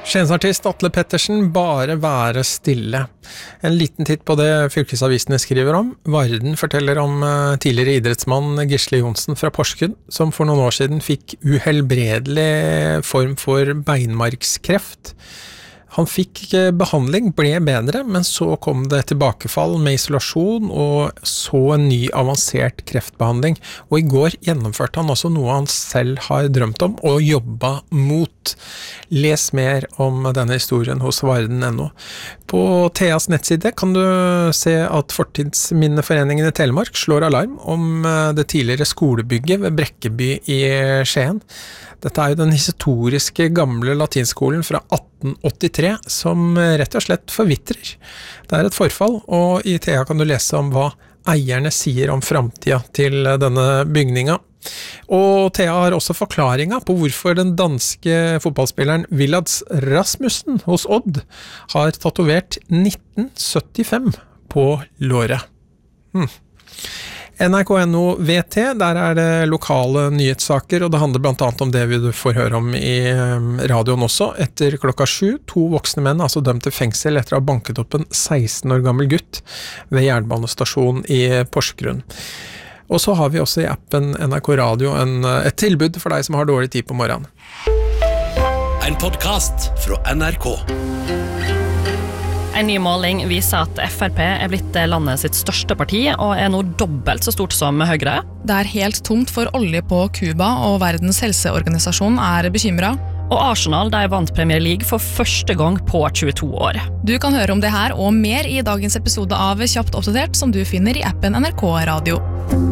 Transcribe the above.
Skiensartist Atle Pettersen, bare være stille. En liten titt på det fylkesavisene skriver om. Varden forteller om tidligere idrettsmann Gisle Johnsen fra Porsgrunn, som for noen år siden fikk uhelbredelig form for beinmargskreft. Han fikk behandling, ble bedre, men så kom det tilbakefall med isolasjon og så en ny avansert kreftbehandling. Og i går gjennomførte han også noe han selv har drømt om og jobbet mot. Les mer om denne historien hos Varden.no. På Theas nettside kan du se at Fortidsminneforeningen i Telemark slår alarm om det tidligere skolebygget ved Brekkeby i Skien. Dette jo den historiske gamle latinskolen fra 1883 som rett og slett forvitrer. Det et forfall, og i Thea kan du lese om hva eierne sier om fremtiden til denne bygninga. Og Thea har også forklaringa på hvorfor den danske fotballspilleren Villads Rasmussen hos Odd har tatovert 1975 på låret. NRK.no VT, der det lokale nyhetssaker, og det handler blant annet om det vi får høre om i radioen også. Etter 7:00, 2 voksne menn, altså dømt til fengsel etter å ha banket opp en 16 år gammel gutt ved jernbanestasjonen i Porsgrunn. Og så har vi også i appen NRK Radio et tilbud for deg som har dårlig tid på morgenen. En podcast fra NRK. En ny måling viser at FRP blitt landet sitt største parti og nå dobbelt så stort som Høyre. Det helt tomt for olje på Cuba, og Verdens helseorganisasjon bekymret. Og Arsenal vant Premier League for første gang på 22 år. Du kan høre om det her og mer i dagens episode av Kjapt oppdatert, som du finner i appen NRK Radio.